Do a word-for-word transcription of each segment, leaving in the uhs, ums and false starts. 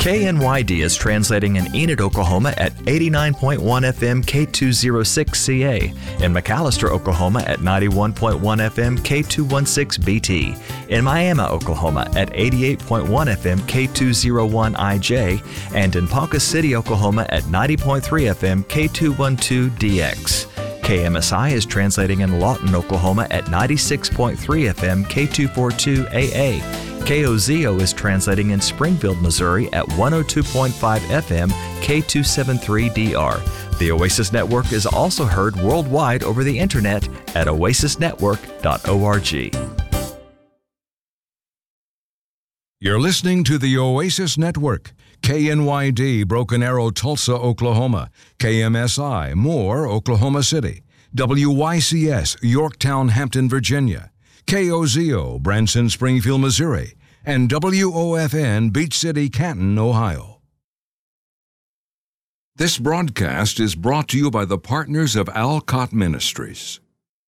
K N Y D is translating in Enid, Oklahoma at eighty-nine point one F M K two oh six C A, in McAllister, Oklahoma at ninety-one point one F M K two sixteen B T, in Miami, Oklahoma at eighty-eight point one F M K two oh one I J, and in Ponca City, Oklahoma at ninety point three F M K two twelve D X. K M S I is translating in Lawton, Oklahoma at ninety-six point three F M K two forty-two A A. K O Z O is translating in Springfield, Missouri at one oh two point five F M K two seventy-three D R. The Oasis Network is also heard worldwide over the internet at oasis network dot org. You're listening to the Oasis Network. K N Y D, Broken Arrow, Tulsa, Oklahoma. K M S I, Moore, Oklahoma City. W Y C S, Yorktown, Hampton, Virginia. K O Z O, Branson, Springfield, Missouri. And W O F N, Beach City, Canton, Ohio. This broadcast is brought to you by the partners of Alcott Ministries.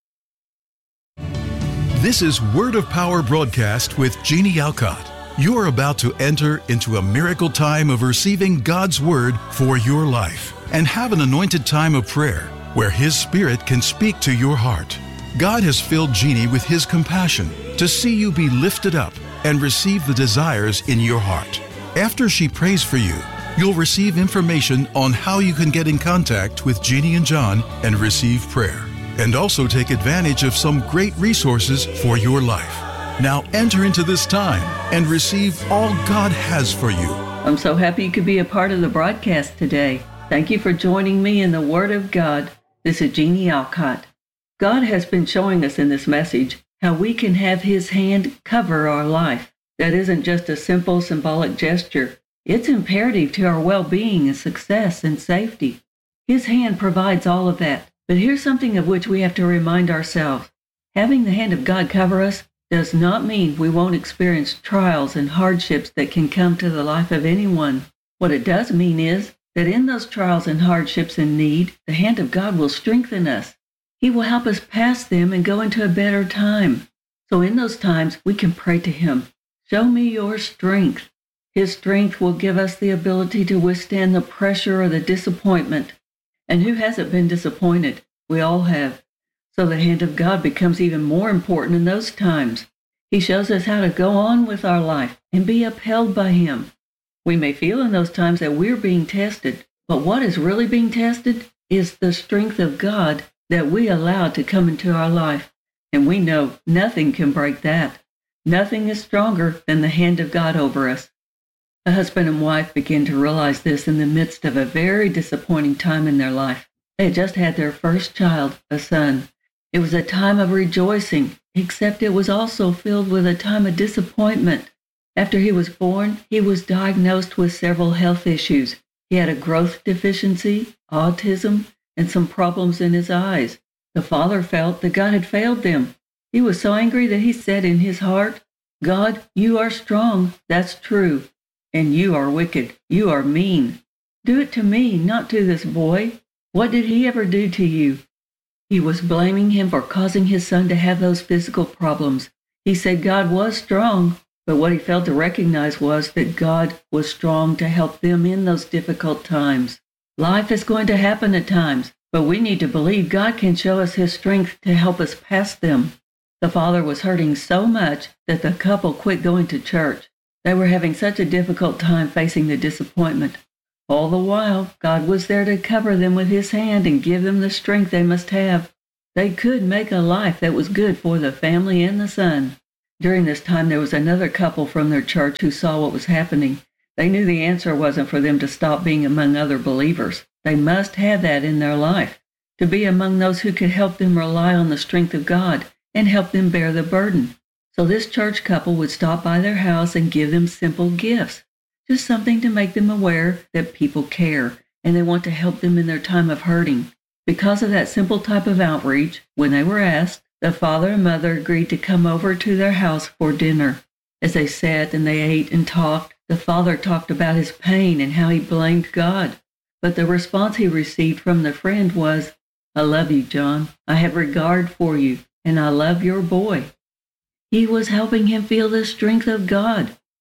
This is Word of Power broadcast with Jeannie Alcott. You are about to enter into a miracle time of receiving God's Word for your life and have an anointed time of prayer where His Spirit can speak to your heart. God has filled Jeannie with His compassion to see you be lifted up and receive the desires in your heart. After she prays for you, you'll receive information on how you can get in contact with Jeannie and John and receive prayer, and also take advantage of some great resources for your life. Now enter into this time and receive all God has for you. I'm so happy you could be a part of the broadcast today. Thank you for joining me in the Word of God. This is Jeannie Alcott. God has been showing us in this message how we can have His hand cover our life. That isn't just a simple symbolic gesture. It's imperative to our well-being and success and safety. His hand provides all of that. But here's something of which we have to remind ourselves. Having the hand of God cover us does not mean we won't experience trials and hardships that can come to the life of anyone. What it does mean is that in those trials and hardships and need, the hand of God will strengthen us. He will help us pass them and go into a better time. So in those times, we can pray to Him. Show me your strength. His strength will give us the ability to withstand the pressure or the disappointment. And who hasn't been disappointed? We all have. So the hand of God becomes even more important in those times. He shows us how to go on with our life and be upheld by Him. We may feel in those times that we're being tested, but what is really being tested is the strength of God that we allowed to come into our life. And we know nothing can break that. Nothing is stronger than the hand of God over us. A husband and wife began to realize this in the midst of a very disappointing time in their life. They had just had their first child, a son. It was a time of rejoicing, except it was also filled with a time of disappointment. After he was born, he was diagnosed with several health issues. He had a growth deficiency, autism, and some problems in his eyes. The father felt that God had failed them. He was so angry that he said in his heart, God, you are strong, that's true, and you are wicked, you are mean. Do it to me, not to this boy. What did he ever do to you? He was blaming him for causing his son to have those physical problems. He said God was strong, but what he failed to recognize was that God was strong to help them in those difficult times. Life is going to happen at times, but we need to believe God can show us His strength to help us pass them. The father was hurting so much that the couple quit going to church. They were having such a difficult time facing the disappointment. All the while, God was there to cover them with His hand and give them the strength they must have. They could make a life that was good for the family and the son. During this time, there was another couple from their church who saw what was happening. They knew the answer wasn't for them to stop being among other believers. They must have that in their life, to be among those who could help them rely on the strength of God and help them bear the burden. So this church couple would stop by their house and give them simple gifts, just something to make them aware that people care and they want to help them in their time of hurting. Because of that simple type of outreach, when they were asked, the father and mother agreed to come over to their house for dinner. As they sat and they ate and talked, the father talked about his pain and how he blamed God. But the response he received from the friend was, I love you, John. I have regard for you, and I love your boy. He was helping him feel the strength of God.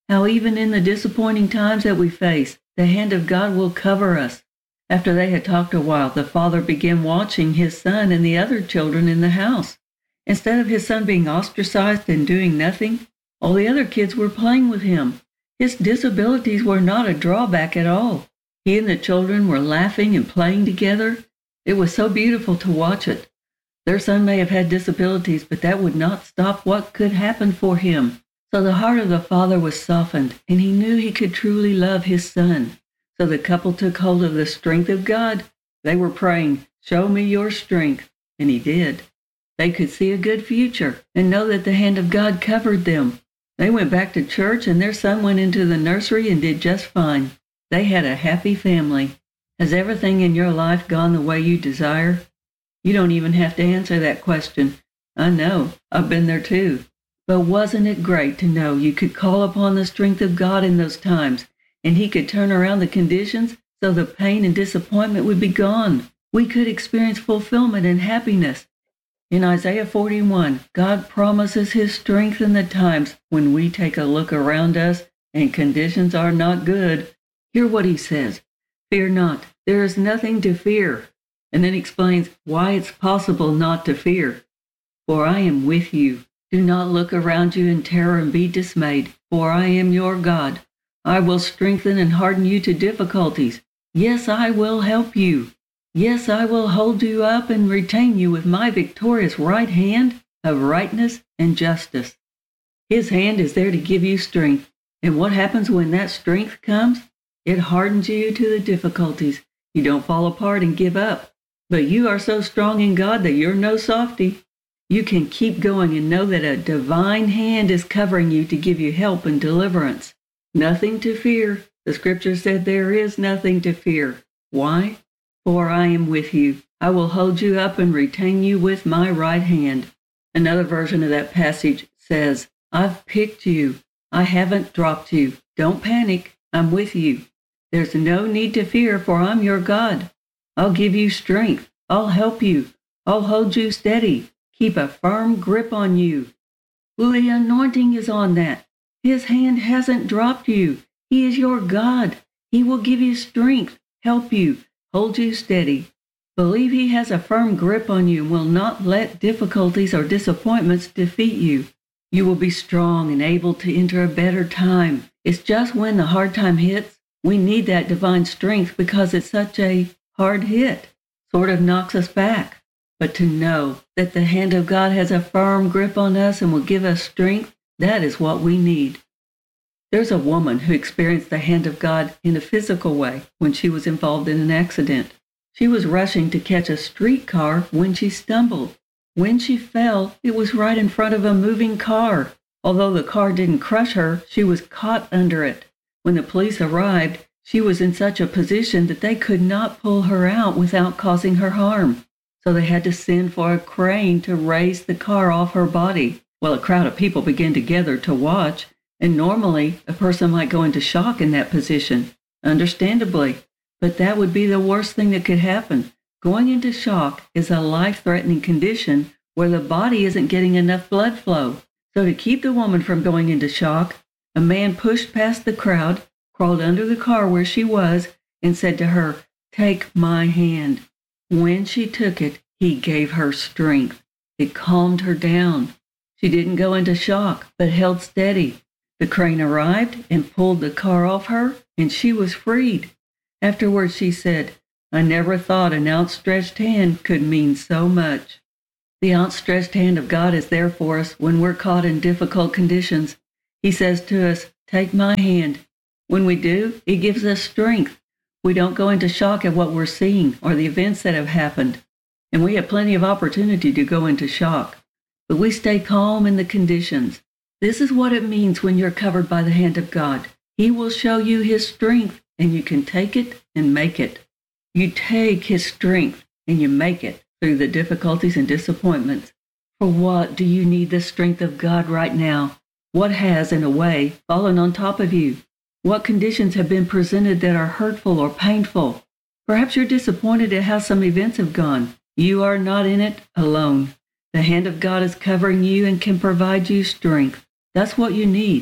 how even in the disappointing times that we face, the hand of God will cover us. After they had talked a while, the father began watching his son and the other children in the house. Instead of his son being ostracized and doing nothing, all the other kids were playing with him. His disabilities were not a drawback at all. He and the children were laughing and playing together. It was so beautiful to watch it. Their son may have had disabilities, but that would not stop what could happen for him. So the heart of the father was softened, and he knew he could truly love his son. So the couple took hold of the strength of God. They were praying, "Show me your strength," and he did. They could see a good future and know that the hand of God covered them. They went back to church, and their son went into the nursery and did just fine. They had a happy family. Has everything in your life gone the way you desire? You don't even have to answer that question. I know, I've been there too. But wasn't it great to know you could call upon the strength of God in those times, and He could turn around the conditions so the pain and disappointment would be gone? We could experience fulfillment and happiness. In Isaiah forty-one, God promises His strength in the times when we take a look around us and conditions are not good. Hear what He says. "Fear not, there is nothing to fear." And then explains why it's possible not to fear. "For I am with you. Do not look around you in terror and be dismayed, for I am your God. I will strengthen and harden you to difficulties. Yes, I will help you. Yes, I will hold you up and retain you with my victorious right hand of rightness and justice." His hand is there to give you strength. And what happens when that strength comes? It hardens you to the difficulties. You don't fall apart and give up. But you are so strong in God that you're no softy. You can keep going and know that a divine hand is covering you to give you help and deliverance. Nothing to fear. The scripture said there is nothing to fear. Why? For I am with you. I will hold you up and retain you with my right hand. Another version of that passage says, I've picked you. I haven't dropped you. Don't panic. I'm with you. There's no need to fear, for I'm your God. I'll give you strength. I'll help you. I'll hold you steady. Keep a firm grip on you. Well, the anointing is on that. His hand hasn't dropped you. He is your God. He will give you strength, help you, hold you steady. Believe He has a firm grip on you and will not let difficulties or disappointments defeat you. You will be strong and able to enter a better time. It's just when the hard time hits, we need that divine strength because it's such a hard hit. Sort of knocks us back. But to know that the hand of God has a firm grip on us and will give us strength, that is what we need. There's a woman who experienced the hand of God in a physical way when she was involved in an accident. She was rushing to catch a streetcar when she stumbled. When she fell, it was right in front of a moving car. Although the car didn't crush her, she was caught under it. When the police arrived, she was in such a position that they could not pull her out without causing her harm. So they had to send for a crane to raise the car off her body. Well, a crowd of people began to gather to watch, and normally a person might go into shock in that position, understandably. But that would be the worst thing that could happen. Going into shock is a life-threatening condition where the body isn't getting enough blood flow. So to keep the woman from going into shock, a man pushed past the crowd, crawled under the car where she was, and said to her, "Take my hand." When she took it, he gave her strength. It calmed her down. She didn't go into shock, but held steady. The crane arrived and pulled the car off her, and she was freed. Afterwards, she said, "I never thought an outstretched hand could mean so much." The outstretched hand of God is there for us when we're caught in difficult conditions. He says to us, "Take my hand." When we do, it gives us strength. We don't go into shock at what we're seeing or the events that have happened. And we have plenty of opportunity to go into shock. But we stay calm in the conditions. This is what it means when you're covered by the hand of God. He will show you His strength, and you can take it and make it. You take His strength, and you make it through the difficulties and disappointments. For what do you need the strength of God right now? What has, in a way, fallen on top of you? What conditions have been presented that are hurtful or painful? Perhaps you're disappointed at how some events have gone. You are not in it alone. The hand of God is covering you and can provide you strength. That's what you need.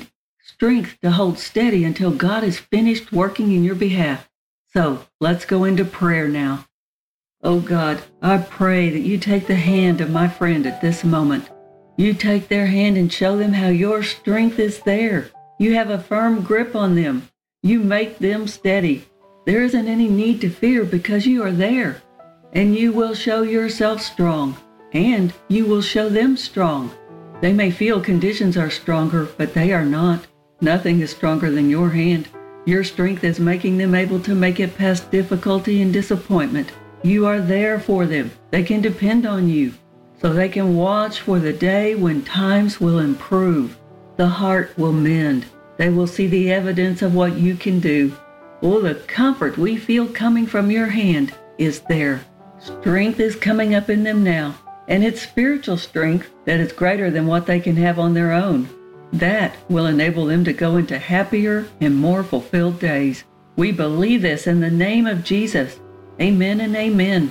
strength to hold steady until God is finished working in your behalf. So let's go into prayer now. Oh God, I pray that you take the hand of my friend at this moment. You take their hand and show them how your strength is there. You have a firm grip on them. You make them steady. There isn't any need to fear because you are there. And you will show yourself strong. And you will show them strong. They may feel conditions are stronger, but they are not. Nothing is stronger than your hand. Your strength is making them able to make it past difficulty and disappointment. You are there for them. They can depend on you. So they can watch for the day when times will improve. The heart will mend. They will see the evidence of what you can do. Oh, the comfort we feel coming from your hand is there. Strength is coming up in them now, and it's spiritual strength that is greater than what they can have on their own. That will enable them to go into happier and more fulfilled days. We believe this in the name of Jesus. Amen and amen.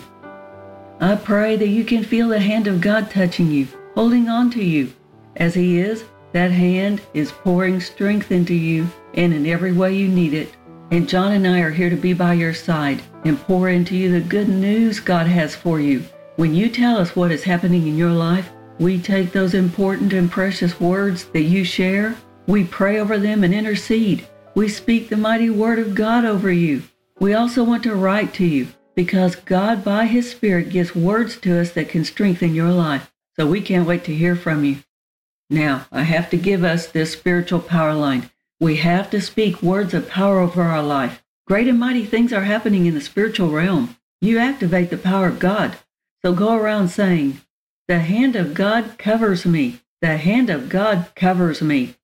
I pray that you can feel the hand of God touching you, holding on to you. As He is, that hand is pouring strength into you and in every way you need it. And John and I are here to be by your side and pour into you the good news God has for you. When you tell us what is happening in your life, we take those important and precious words that you share, we pray over them and intercede. We speak the mighty word of God over you. We also want to write to you because God by His Spirit gives words to us that can strengthen your life. So we can't wait to hear from you. Now, I have to give us this spiritual power line. We have to speak words of power over our life. Great and mighty things are happening in the spiritual realm. You activate the power of God. So go around saying, "The hand of God covers me. The hand of God covers me."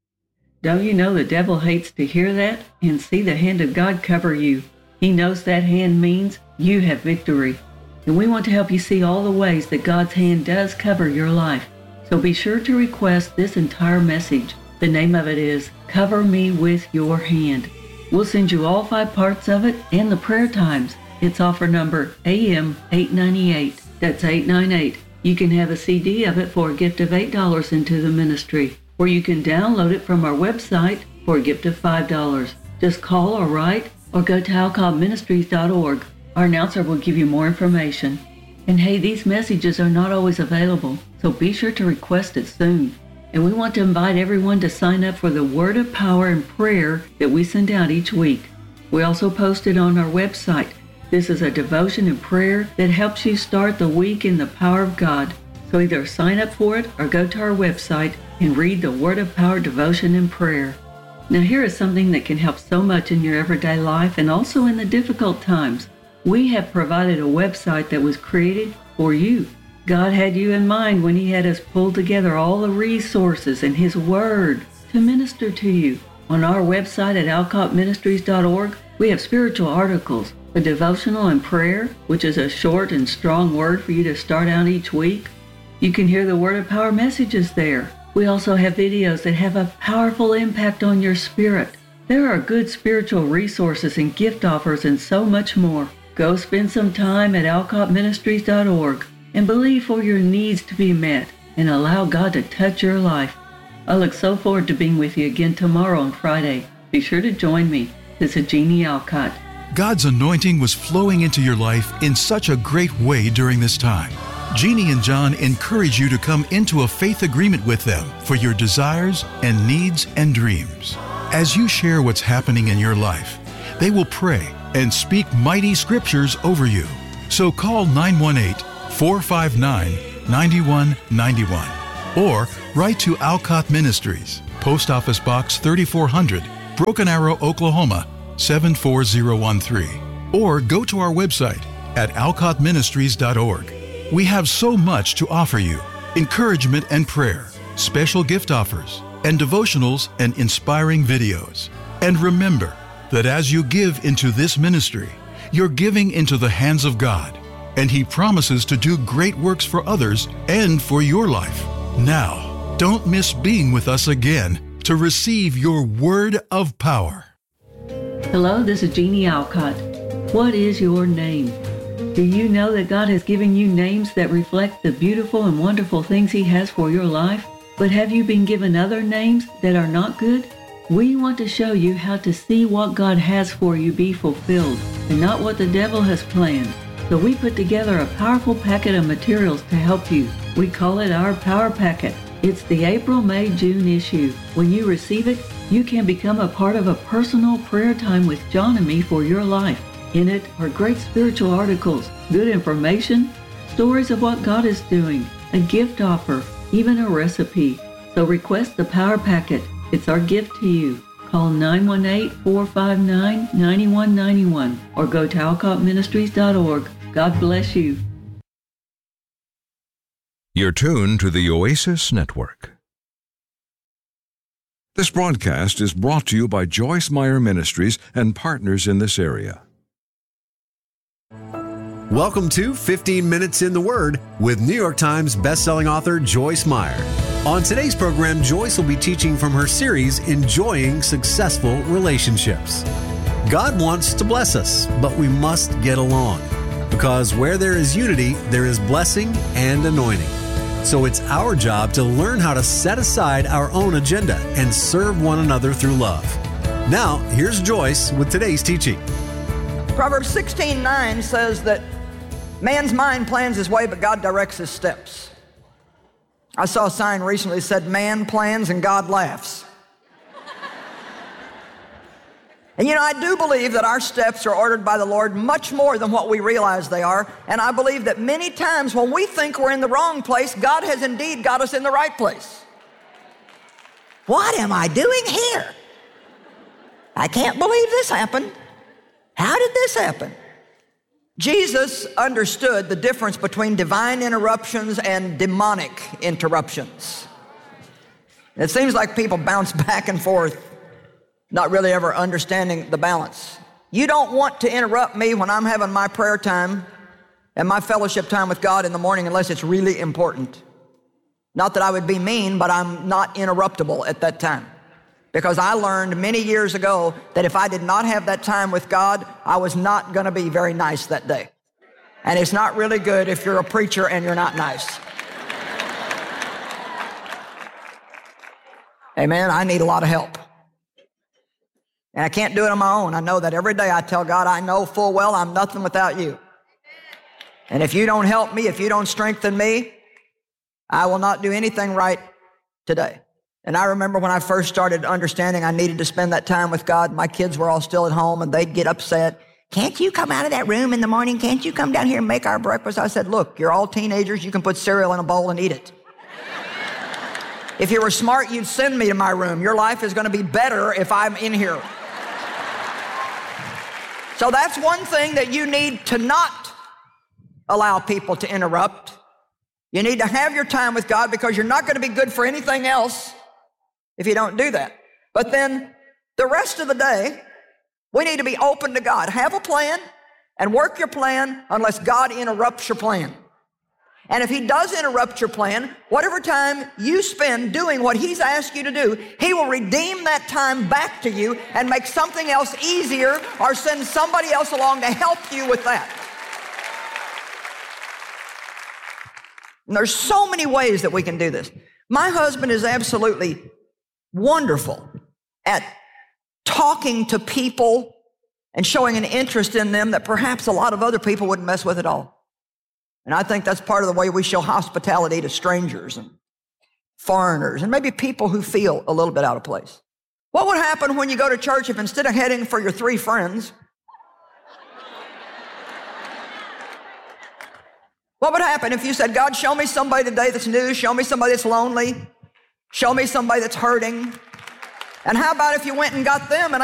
Don't you know the devil hates to hear that and see the hand of God cover you? He knows that hand means you have victory. And we want to help you see all the ways that God's hand does cover your life. So be sure to request this entire message. The name of it is, Cover Me With Your Hand. We'll send you all five parts of it and the prayer times. It's offer number A M eight ninety-eight. That's eight ninety-eight. You can have a C D of it for a gift of eight dollars into the ministry. Or you can download it from our website for a gift of five dollars. Just call or write or go to alcott ministries dot org. Our announcer will give you more information. And hey, these messages are not always available, so be sure to request it soon. And we want to invite everyone to sign up for the Word of Power and Prayer that we send out each week. We also post it on our website. This is a devotion and prayer that helps you start the week in the power of God. So either sign up for it or go to our website and read the Word of Power devotion and prayer. Now here is something that can help so much in your everyday life and also in the difficult times. We have provided a website that was created for you. God had you in mind when He had us pull together all the resources and His Word to minister to you. On our website at alcott ministries dot org, we have spiritual articles, a devotional and prayer, which is a short and strong word for you to start out each week. You can hear the Word of Power messages there. We also have videos that have a powerful impact on your spirit. There are good spiritual resources and gift offers and so much more. Go spend some time at alcott ministries dot org and believe for your needs to be met and allow God to touch your life. I look so forward to being with you again tomorrow on Friday. Be sure to join me. This is Jeannie Alcott. God's anointing was flowing into your life in such a great way during this time. Jeannie and John encourage you to come into a faith agreement with them for your desires and needs and dreams. As you share what's happening in your life, they will pray and speak mighty scriptures over you. So call nine one eight, four five nine, nine one nine one or write to Alcott Ministries, Post Office Box thirty-four hundred, Broken Arrow, Oklahoma seven four zero one three, or go to our website at alcott ministries dot org. We have so much to offer you: encouragement and prayer, special gift offers, and devotionals and inspiring videos. And remember that as you give into this ministry, you're giving into the hands of God, and He promises to do great works for others and for your life. Now, don't miss being with us again to receive your word of power. Hello, this is Jeannie Alcott. What is your name? Do you know that God has given you names that reflect the beautiful and wonderful things He has for your life? But have you been given other names that are not good? We want to show you how to see what God has for you be fulfilled and not what the devil has planned. So we put together a powerful packet of materials to help you. We call it our Power Packet. It's the April, May, June issue. When you receive it, you can become a part of a personal prayer time with John and me for your life. In it are great spiritual articles, good information, stories of what God is doing, a gift offer, even a recipe. So request the Power Packet. It's our gift to you. Call nine one eight, four five nine, nine one nine one or go to alcott ministries dot org. God bless you. You're tuned to the Oasis Network. This broadcast is brought to you by Joyce Meyer Ministries and partners in this area. Welcome to fifteen minutes in the Word with New York Times bestselling author Joyce Meyer. On today's program, Joyce will be teaching from her series, Enjoying Successful Relationships. God wants to bless us, but we must get along, because where there is unity, there is blessing and anointing. So it's our job to learn how to set aside our own agenda and serve one another through love. Now, here's Joyce with today's teaching. Proverbs sixteen nine says that man's mind plans his way, but God directs his steps. I saw a sign recently that said, man plans and God laughs. And you know, I do believe that our steps are ordered by the Lord much more than what we realize they are. And I believe that many times when we think we're in the wrong place, God has indeed got us in the right place. What am I doing here? I can't believe this happened. How did this happen? Jesus understood the difference between divine interruptions and demonic interruptions. It seems like people bounce back and forth, not really ever understanding the balance. You don't want to interrupt me when I'm having my prayer time and my fellowship time with God in the morning unless it's really important. Not that I would be mean, but I'm not interruptible at that time. Because I learned many years ago that if I did not have that time with God, I was not going to be very nice that day. And it's not really good if you're a preacher and you're not nice. Amen. I need a lot of help. And I can't do it on my own. I know that every day I tell God, I know full well I'm nothing without you. And if you don't help me, if you don't strengthen me, I will not do anything right today. And I remember when I first started understanding I needed to spend that time with God, my kids were all still at home and they'd get upset. Can't you come out of that room in the morning? Can't you come down here and make our breakfast? I said, look, you're all teenagers. You can put cereal in a bowl and eat it. If you were smart, you'd send me to my room. Your life is going to be better if I'm in here. So that's one thing that you need to not allow people to interrupt. You need to have your time with God because you're not going to be good for anything else if you don't do that. But then the rest of the day, we need to be open to God. Have a plan and work your plan unless God interrupts your plan. And if he does interrupt your plan, whatever time you spend doing what he's asked you to do, he will redeem that time back to you and make something else easier or send somebody else along to help you with that. And there's so many ways that we can do this. My husband is absolutely wonderful at talking to people and showing an interest in them that perhaps a lot of other people wouldn't mess with at all. And I think that's part of the way we show hospitality to strangers and foreigners and maybe people who feel a little bit out of place. What would happen when you go to church if instead of heading for your three friends, what would happen if you said, God, show me somebody today that's new, show me somebody that's lonely, show me somebody that's hurting. And how about if you went and got them and